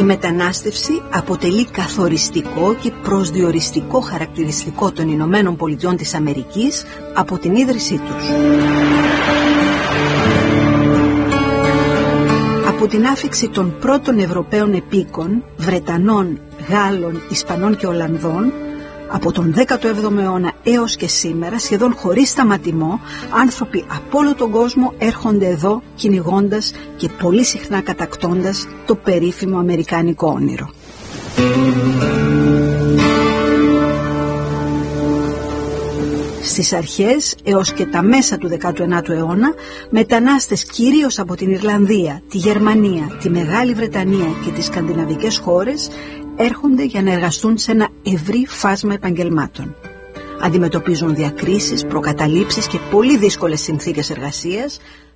μετανάστευση αποτελεί καθοριστικό και προσδιοριστικό χαρακτηριστικό των Ηνωμένων Πολιτειών της Αμερικής από την ίδρυσή τους. Από την άφιξη των πρώτων Ευρωπαίων επίκων, Βρετανών, Γάλλων, Ισπανών και Ολλανδών, από τον 17ο αιώνα έως και σήμερα, σχεδόν χωρίς σταματημό, άνθρωποι από όλο τον κόσμο έρχονται εδώ κυνηγώντας και πολύ συχνά κατακτώντας το περίφημο αμερικάνικο όνειρο. Στις αρχές έως και τα μέσα του 19ου αιώνα, μετανάστες κυρίως από την Ιρλανδία, τη Γερμανία, τη Μεγάλη Βρετανία και τις σκανδιναβικές χώρες έρχονται για να εργαστούν σε ένα ευρύ φάσμα επαγγελμάτων. Αντιμετωπίζουν διακρίσεις, προκαταλήψεις και πολύ δύσκολες συνθήκες εργασίας,